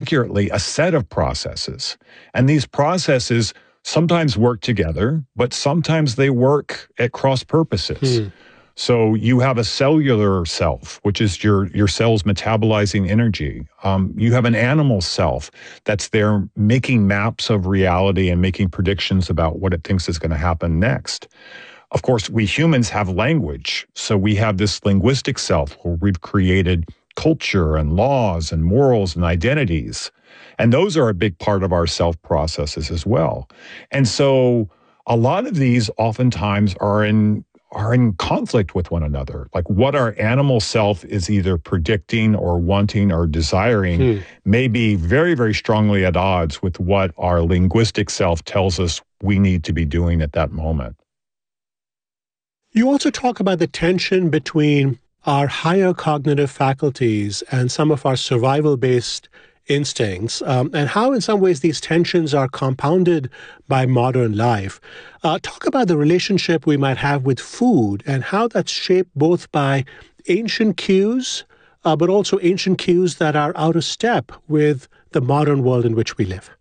accurately a set of processes. And these processes sometimes work together, but sometimes they work at cross purposes. So you have a cellular self, which is your cells metabolizing energy. You have an animal self that's there making maps of reality and making predictions about what it thinks is going to happen next. Of course, we humans have language. So we have this linguistic self where we've created culture and laws and morals and identities. And those are a big part of our self processes as well. And so a lot of these oftentimes are in conflict with one another. Like what our animal self is either predicting or wanting or desiring may be very, very strongly at odds with what our linguistic self tells us we need to be doing at that moment. You also talk about the tension between our higher cognitive faculties and some of our survival-based instincts, and how in some ways these tensions are compounded by modern life. Talk about the relationship we might have with food and how that's shaped both by ancient cues, but also ancient cues that are out of step with the modern world in which we live.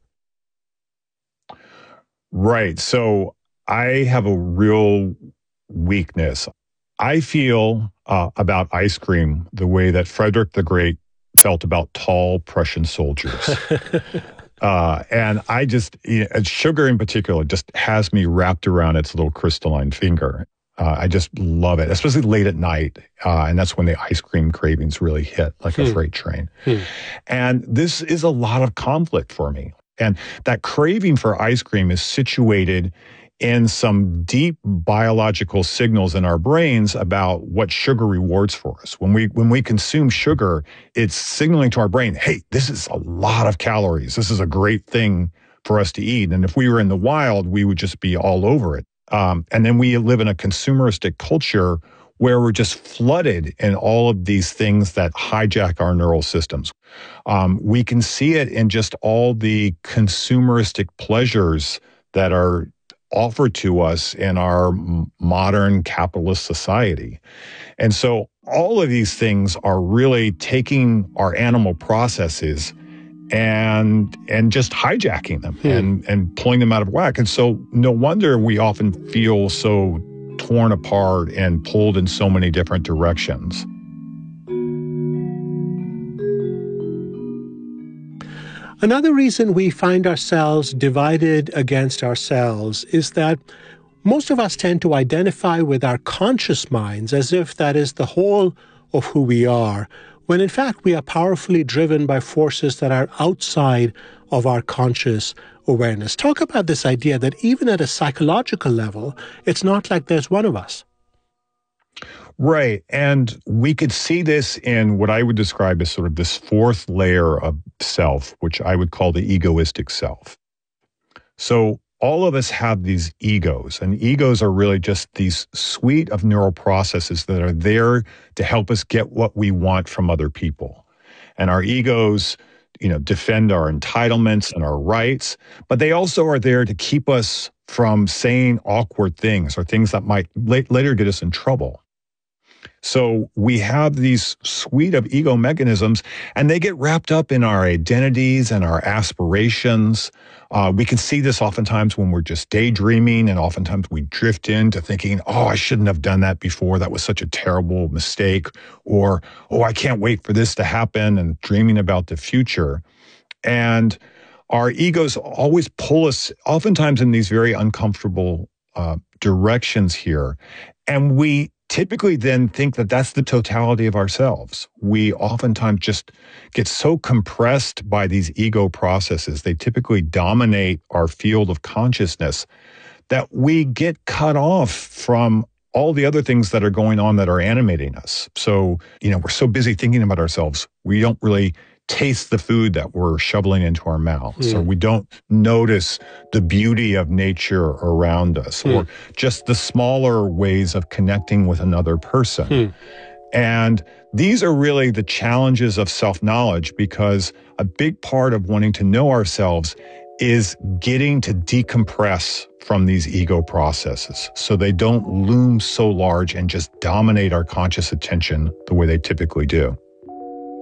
Right. So I have a real weakness. I feel about ice cream the way that Frederick the Great felt about tall Prussian soldiers. And I just, sugar in particular just has me wrapped around its little crystalline finger. I just love it, especially late at night. And that's when the ice cream cravings really hit like a freight train. And this is a lot of conflict for me. And that craving for ice cream is situated in some deep biological signals in our brains about what sugar rewards for us. When we consume sugar, it's signaling to our brain, hey, this is a lot of calories. This is a great thing for us to eat. And if we were in the wild, we would just be all over it. And then we live in a consumeristic culture where we're just flooded in all of these things that hijack our neural systems. We can see it in just all the consumeristic pleasures that are offered to us in our modern capitalist society. And so all of these things are really taking our animal processes and just hijacking them and pulling them out of whack. And so no wonder we often feel so torn apart and pulled in so many different directions. Another reason we find ourselves divided against ourselves is that most of us tend to identify with our conscious minds as if that is the whole of who we are, when in fact we are powerfully driven by forces that are outside of our conscious awareness. Talk about this idea that even at a psychological level, it's not like there's one of us. Right. And we could see this in what I would describe as sort of this fourth layer of self, which I would call the egoistic self. So all of us have these egos, and egos are really just these suite of neural processes that are there to help us get what we want from other people. And our egos, defend our entitlements and our rights, but they also are there to keep us from saying awkward things or things that might later get us in trouble. So we have these suite of ego mechanisms, and they get wrapped up in our identities and our aspirations. We can see this oftentimes when we're just daydreaming, and oftentimes we drift into thinking, oh, I shouldn't have done that before. That was such a terrible mistake. Or, oh, I can't wait for this to happen, and dreaming about the future. And our egos always pull us oftentimes in these very uncomfortable directions here. And we typically then think that that's the totality of ourselves. We oftentimes just get so compressed by these ego processes. They typically dominate our field of consciousness that we get cut off from all the other things that are going on that are animating us. So, we're so busy thinking about ourselves, we don't really taste the food that we're shoveling into our mouths, or we don't notice the beauty of nature around us, or just the smaller ways of connecting with another person. And these are really the challenges of self-knowledge, because a big part of wanting to know ourselves is getting to decompress from these ego processes so they don't loom so large and just dominate our conscious attention the way they typically do.